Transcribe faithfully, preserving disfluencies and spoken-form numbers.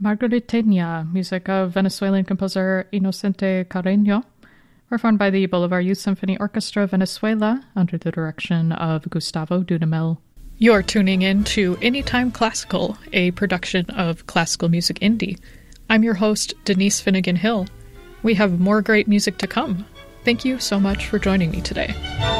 Margariteña, music of Venezuelan composer Inocente Carreño, performed by the Bolivar Youth Symphony Orchestra Venezuela under the direction of Gustavo Dudamel. You're tuning in to Anytime Classical, a production of Classical Music Indie. I'm your host, Denise Finnegan Hill. We have more great music to come. Thank you so much for joining me today.